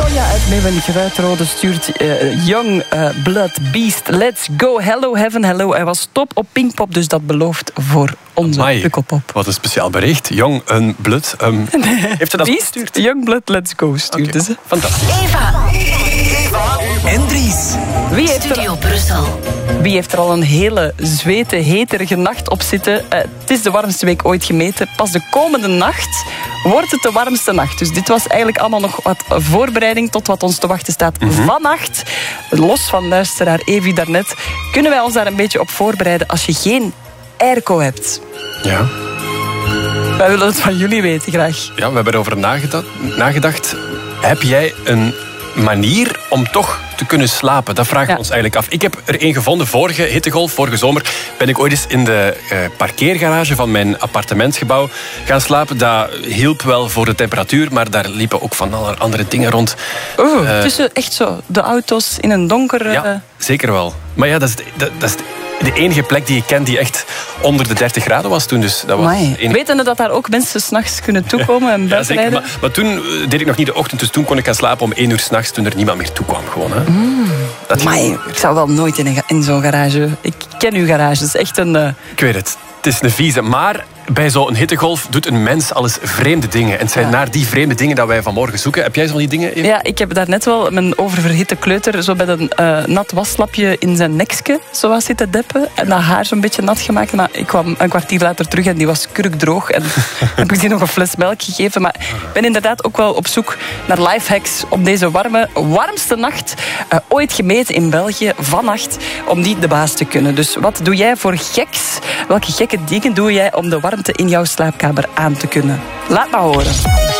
Sonja uit Meeuwen-Gruitrode stuurt Young Blood Beast. Let's go. Hello Heaven, hello. Hij was top op Pinkpop, dus dat belooft voor onze Pukkelpop. Wat een speciaal bericht. Young Blood. Heeft ze dat Beast, gestuurd? Young Blood, let's go stuurde ze. Fantastisch. Eva en Dries. Studio Brussel. Wie heeft er al een hele zwete, heterige nacht op zitten? Het is de warmste week ooit gemeten. Pas de komende nacht wordt het de warmste nacht. Dus dit was eigenlijk allemaal nog wat voorbereiding tot wat ons te wachten staat vannacht. Los van luisteraar Evi daarnet, kunnen wij ons daar een beetje op voorbereiden als je geen airco hebt. Ja. Wij willen het van jullie weten, graag. Ja, we hebben erover nagedacht. Heb jij een manier om toch te kunnen slapen? Dat vragen we ons eigenlijk af. Ik heb er één gevonden. Vorige hittegolf, vorige zomer, ben ik ooit eens in de parkeergarage van mijn appartementsgebouw gaan slapen. Dat hielp wel voor de temperatuur, maar daar liepen ook van alle andere dingen rond. Tussen echt zo de auto's in een donker... Ja, zeker wel. Maar ja, dat is de enige plek die ik ken die echt onder de 30 graden was toen. Dus dat was Wetende dat daar ook mensen 's nachts kunnen toekomen en buiten rijden? Maar toen deed ik nog niet de ochtend, dus toen kon ik gaan slapen om 1 uur 's nachts toen er niemand meer toekwam. Gewoon, hè. Ik zou wel nooit in zo'n garage. Ik ken uw garage, dat is echt een... Ik weet het. Het is een vieze, maar bij zo'n hittegolf doet een mens alles vreemde dingen. En het zijn naar die vreemde dingen dat wij vanmorgen zoeken. Heb jij zo van die dingen? Eva? Ja, ik heb daarnet wel mijn oververhitte kleuter zo met een nat waslapje in zijn nekske zo was zitten deppen. En dat haar zo'n beetje nat gemaakt. Maar ik kwam een kwartier later terug en die was kurkdroog. En heb ik die nog een fles melk gegeven. Maar ik ben inderdaad ook wel op zoek naar lifehacks op deze warmste nacht ooit gemeten in België, vannacht, om die de baas te kunnen. Dus wat doe jij voor geks? Welke gekke dingen doe jij om de warmte in jouw slaapkamer aan te kunnen? Laat maar horen.